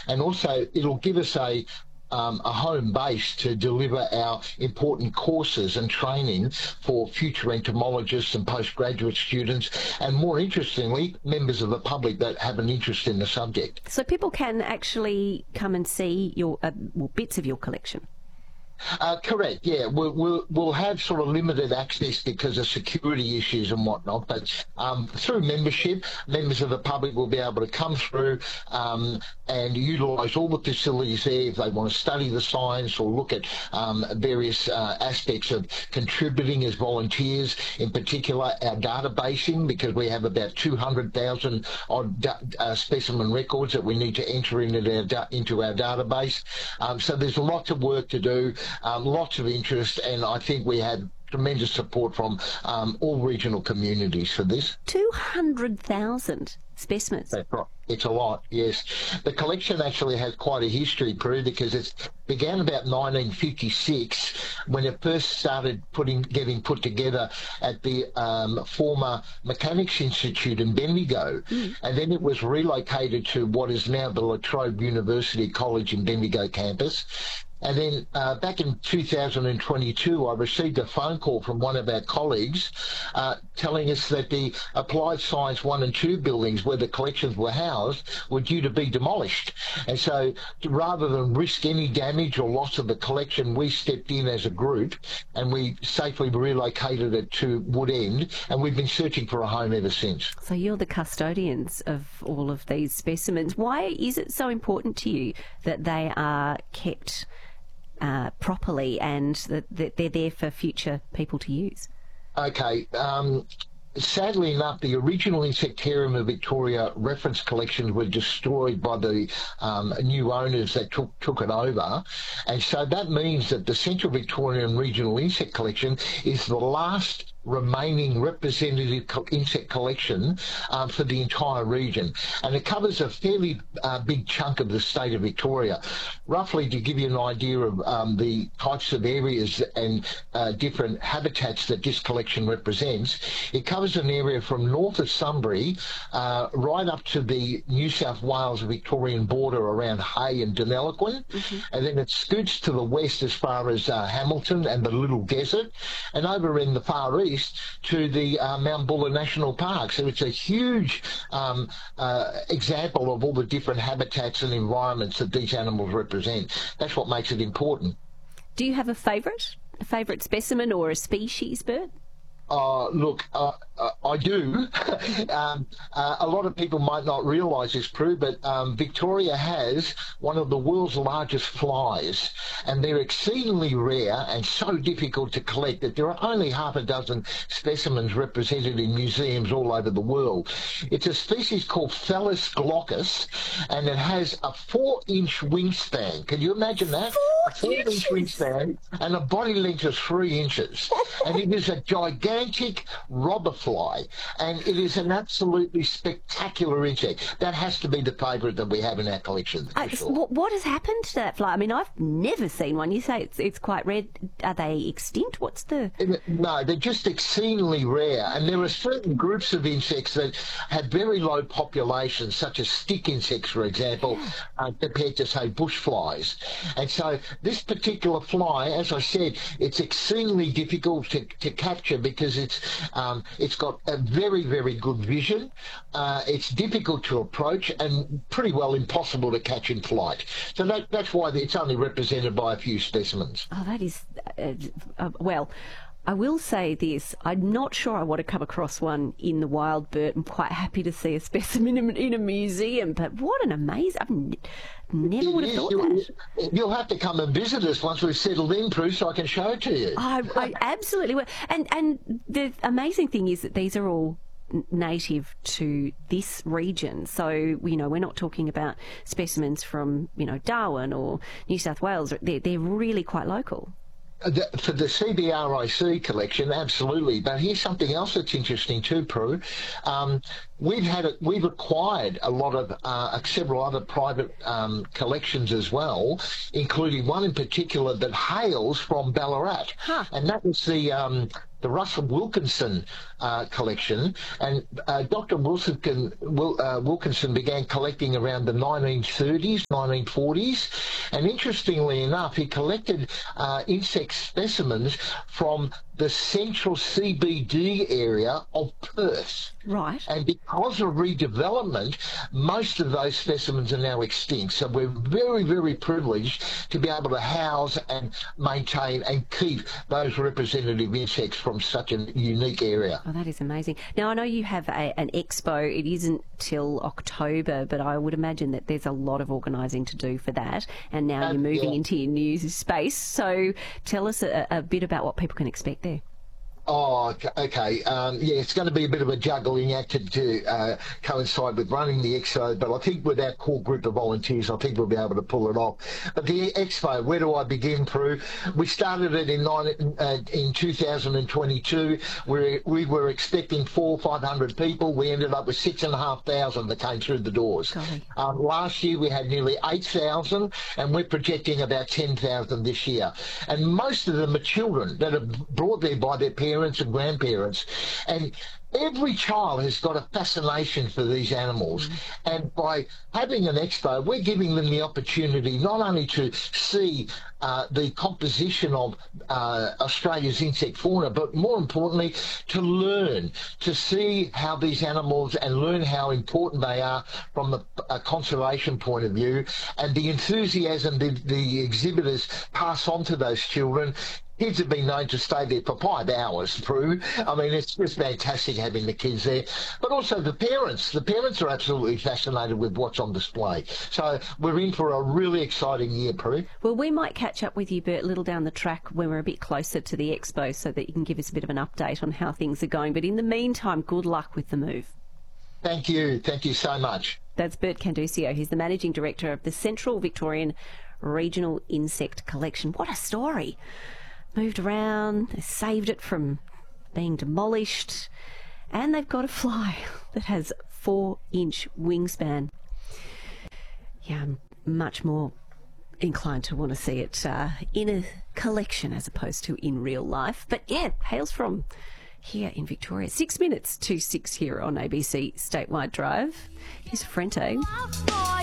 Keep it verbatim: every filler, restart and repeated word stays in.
and also it'll give us a Um, a home base to deliver our important courses and training for future entomologists and postgraduate students, and more interestingly, members of the public that have an interest in the subject. So people can actually come and see your uh, well, bits of your collection. Uh, correct, yeah. We'll, we'll, we'll have sort of limited access because of security issues and whatnot, but um, through membership, members of the public will be able to come through um, and utilise all the facilities there if they want to study the science or look at um, various uh, aspects of contributing as volunteers, in particular our databasing, because we have about two hundred thousand odd uh, specimen records that we need to enter into our, into our database. Um, so there's lots of work to do. Um, lots of interest, and I think we had tremendous support from um, all regional communities for this. two hundred thousand specimens. That's right. It's a lot, yes. The collection actually has quite a history, Prue, because it began about nineteen fifty-six when it first started putting, getting put together at the um, former Mechanics Institute in Bendigo. Mm. And then it was relocated to what is now the La Trobe University College in Bendigo campus. And then uh, back in two thousand twenty-two, I received a phone call from one of our colleagues uh, telling us that the Applied Science one and two buildings where the collections were housed were due to be demolished. And so rather than risk any damage or loss of the collection, we stepped in as a group and we safely relocated it to Wood End, and we've been searching for a home ever since. So you're the custodians of all of these specimens. Why is it so important to you that they are kept Uh, properly and that, that they're there for future people to use? Okay. Um, sadly enough, the original Insectarium of Victoria reference collections were destroyed by the um, new owners that took, took it over. And so that means that the Central Victorian Regional Insect Collection is the last remaining representative co insect collection um, for the entire region, and it covers a fairly uh, big chunk of the state of Victoria. Roughly, to give you an idea of um, the types of areas and uh, different habitats that this collection represents, it covers an area from north of Sunbury uh, right up to the New South Wales Victorian border around Hay and Deniliquin, mm-hmm. and then it scoots to the west as far as uh, Hamilton and the Little Desert, and over in the far east to the uh, Mount Buller National Park. So it's a huge um, uh, example of all the different habitats and environments that these animals represent. That's what makes it important. Do you have a favourite, a favourite specimen or a species, Bert? Uh, look, uh, uh, I do. um, uh, a lot of people might not realise this, Prue, but um, Victoria has one of the world's largest flies, and they're exceedingly rare and so difficult to collect that there are only half a dozen specimens represented in museums all over the world. It's a species called Felis glaucus, and it has a four-inch wingspan. Can you imagine that? Four a four-inch wingspan and a body length of three inches. And it is a gigantic robber fly, and it is an absolutely spectacular insect. That has to be the favourite that we have in our collection. For uh, sure. What has happened to that fly? I mean, I've never seen one. You say it's it's quite rare. Are they extinct? What's the... No, they're just exceedingly rare, and there are certain groups of insects that have very low populations, such as stick insects, for example, uh, compared to, say, bush flies. And so this particular fly, as I said, it's exceedingly difficult to, to capture because it's um, it's got a very, very good vision. Uh, it's difficult to approach and pretty well impossible to catch in flight. So that, that's why it's only represented by a few specimens. Oh, that is... Uh, uh, well... I will say this, I'm not sure I want to come across one in the wild, Bert. I'm quite happy to see a specimen in, in a museum, but what an amazing... I've n never would have thought you'll, that. You'll have to come and visit us once we've settled in, Prue, so I can show it to you. I, I absolutely will. And, and the amazing thing is that these are all native to this region. So, you know, we're not talking about specimens from, you know, Darwin or New South Wales. They're, they're really quite local. For the C B R I C collection, absolutely. But here's something else that's interesting too, Prue. Um, we've had a, we've acquired a lot of uh, several other private um, collections as well, including one in particular that hails from Ballarat, huh. and that was the um, the Russell Wilkinson uh, collection, and uh, Doctor Wilson, Wil, uh, Wilkinson began collecting around the nineteen thirties, nineteen forties, and interestingly enough, he collected uh, insect specimens from the central C B D area of Perth. Right. And because of redevelopment, most of those specimens are now extinct. So we're very, very privileged to be able to house and maintain and keep those representative insects from such a unique area. Oh, that is amazing. Now, I know you have a, an expo. It isn't till October, but I would imagine that there's a lot of organising to do for that. And now Um, you're moving yeah. into your new space. So tell us a, a bit about what people can expect there. Oh, okay. Um, yeah, it's going to be a bit of a juggling act to, to uh, coincide with running the expo, but I think with our core group of volunteers, I think we'll be able to pull it off. But the expo, where do I begin, Prue? We started it in, nine, uh, in two thousand twenty-two. We, we were expecting four, five hundred people. We ended up with six and a half thousand that came through the doors. Um, last year we had nearly eight thousand, and we're projecting about ten thousand this year. And most of them are children that are brought there by their parents and grandparents, and every child has got a fascination for these animals. Mm-hmm. And by having an expo, we're giving them the opportunity not only to see uh, the composition of uh, Australia's insect fauna, but more importantly, to learn, to see how these animals and learn how important they are from a, a conservation point of view, and the enthusiasm the, the exhibitors pass on to those children. Kids have been known to stay there for five hours, Prue. I mean, it's just fantastic having the kids there. But also the parents. The parents are absolutely fascinated with what's on display. So we're in for a really exciting year, Prue. Well, we might catch up with you, Bert, a little down the track when we're a bit closer to the expo so that you can give us a bit of an update on how things are going. But in the meantime, good luck with the move. Thank you. Thank you so much. That's Bert Canducio. He's the Managing Director of the Central Victorian Regional Insect Collection. What a story. Moved around, they saved it from being demolished, and they've got a fly that has four inch wingspan. Yeah, I'm much more inclined to want to see it uh, in a collection as opposed to in real life. But yeah, hails from here in Victoria. Six minutes to six here on A B C Statewide Drive. Here's Frente.